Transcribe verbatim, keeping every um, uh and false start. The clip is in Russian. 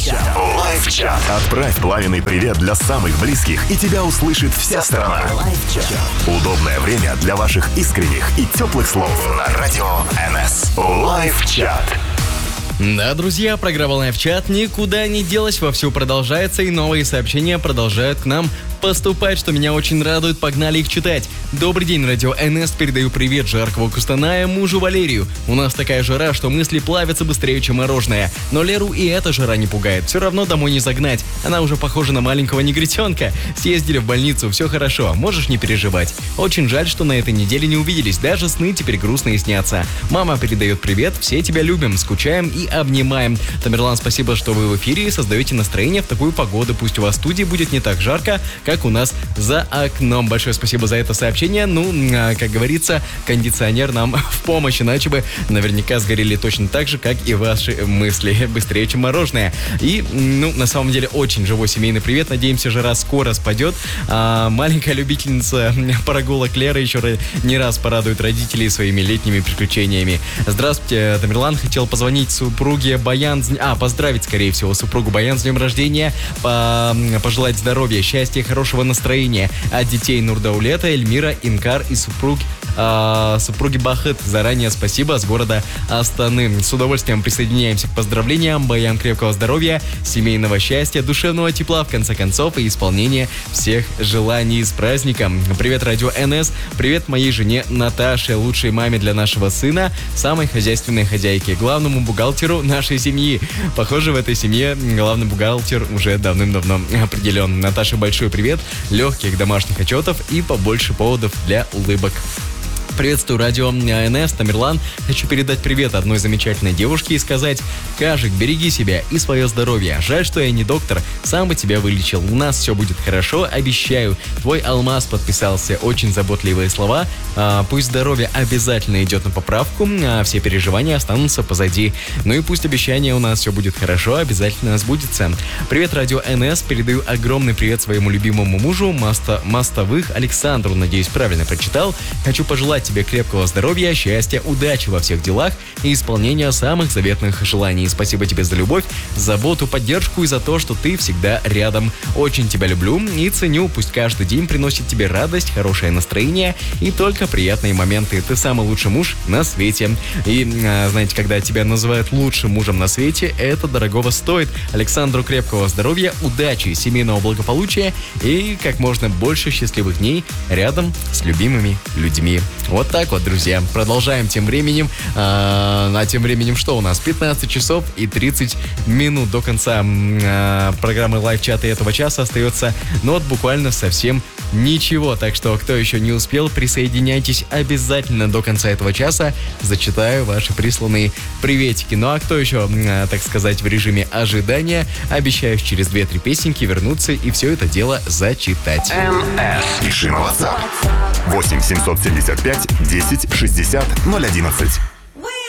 Лайв-чат. Отправь пламенный привет для самых близких, и тебя услышит вся страна. Лайв-чат. Удобное время для ваших искренних и теплых слов на радио эн эс. Лайв-чат. Да, друзья, программа Лайв-чат никуда не делась, вовсю продолжается, и новые сообщения продолжают к нам поступать, что меня очень радует. Погнали их читать. Добрый день, радио эн эс. Передаю привет жаркого Кустаная мужу Валерию. У нас такая жара, что мысли плавятся быстрее, чем мороженое. Но Леру и эта жара не пугает. Все равно домой не загнать. Она уже похожа на маленького негритенка. Съездили в больницу, все хорошо, можешь не переживать. Очень жаль, что на этой неделе не увиделись. Даже сны теперь грустные снятся. Мама передает привет. Все тебя любим, скучаем и обнимаем. Тамерлан, спасибо, что вы в эфире и создаете настроение в такую погоду. Пусть у вас в студии будет не так жарко, как у нас за окном. Большое спасибо за это сообщение. Ну, как говорится, кондиционер нам в помощь, иначе бы наверняка сгорели точно так же, как и ваши мысли. Быстрее, чем мороженое. И, ну, на самом деле, очень живой семейный привет. Надеемся, жара скоро спадет. А маленькая любительница прогулок Лера еще не раз порадует родителей своими летними приключениями. Здравствуйте, Тамерлан. Хотел позвонить супруге Баян. А, поздравить, скорее всего, супругу Баян с днем рождения. По... Пожелать здоровья, счастья, хорошего настроения. От детей Нурдаулета, Эльмира, Инкар и супруг, э, супруги Бахыт. Заранее спасибо с города Астаны. С удовольствием присоединяемся к поздравлениям. Баян, крепкого здоровья, семейного счастья, душевного тепла, в конце концов, и исполнения всех желаний с праздником. Привет, радио эн эс. Привет моей жене Наташе, лучшей маме для нашего сына, самой хозяйственной хозяйке, главному бухгалтеру нашей семьи. Похоже, в этой семье главный бухгалтер уже давным-давно определен. Наташе большой привет, легких домашних отчетов и побольше поводов для улыбок. Приветствую, радио эн эс, Тамерлан. Хочу передать привет одной замечательной девушке и сказать: Кажик, береги себя и свое здоровье. Жаль, что я не доктор, сам бы тебя вылечил. У нас все будет хорошо, обещаю. Твой Алмаз подписался. Очень заботливые слова. А, пусть здоровье обязательно идет на поправку, а все переживания останутся позади. Ну и пусть обещание у нас все будет хорошо, обязательно сбудется. Привет, радио эн эс. Передаю огромный привет своему любимому мужу Моста, Мостовых Александру. Надеюсь, правильно прочитал. Хочу пожелать тебе крепкого здоровья, счастья, удачи во всех делах и исполнения самых заветных желаний. Спасибо тебе за любовь, заботу, поддержку и за то, что ты всегда рядом. Очень тебя люблю и ценю. Пусть каждый день приносит тебе радость, хорошее настроение и только приятные моменты. Ты самый лучший муж на свете. И, знаете, когда тебя называют лучшим мужем на свете, это дорогого стоит. Александру крепкого здоровья, удачи, семейного благополучия и как можно больше счастливых дней рядом с любимыми людьми. Вот так вот, друзья. Продолжаем тем временем. А, а тем временем что у нас? пятнадцать часов и тридцать минут до конца а, программы лайв-чата этого часа остается, ну вот буквально совсем ничего. Так что, кто еще не успел, присоединяйтесь обязательно до конца этого часа. Зачитаю ваши присланные приветики. Ну а кто еще, а, так сказать, в режиме ожидания, обещаю через две-три песенки вернуться и все это дело зачитать. эн эс. Пиши на WhatsApp. восемь семьсот семьдесят пять десять шестьдесят ноль одиннадцать.